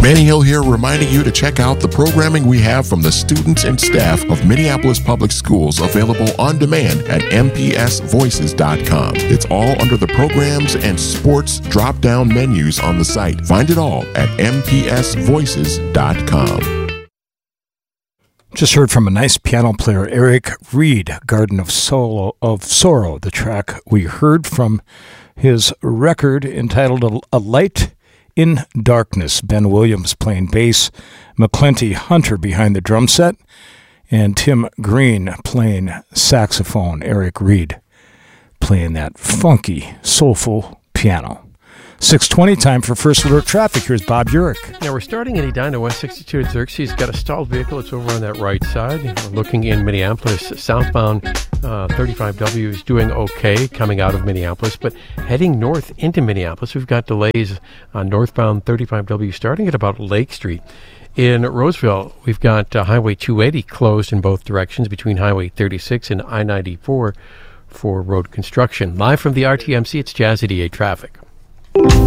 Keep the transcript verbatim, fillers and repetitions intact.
Manny Hill here, reminding you to check out the programming we have from the students and staff of Minneapolis Public Schools, available on demand at m p s voices dot com. It's all under the programs and sports drop-down menus on the site. Find it all at m p s voices dot com. Just heard from a nice piano player, Eric Reed, Garden of Solo of Sorrow, the track we heard from his record entitled A, A Light in Darkness. Ben Williams playing bass, McClenty Hunter behind the drum set, and Tim Green playing saxophone. Eric Reed playing that funky, soulful piano. six twenty, time for First Alert Traffic. Here's Bob Urich. Now, we're starting in Edina, West sixty-two at Xerxes. Got a stalled vehicle. It's over on that right side. We're looking in Minneapolis. Southbound uh, thirty-five W is doing okay coming out of Minneapolis, but heading north into Minneapolis, we've got delays on northbound thirty-five W starting at about Lake Street. In Roseville, we've got uh, Highway two eighty closed in both directions between Highway thirty-six and I ninety-four for road construction. Live from the R T M C, it's Jazz eighty-eight Traffic.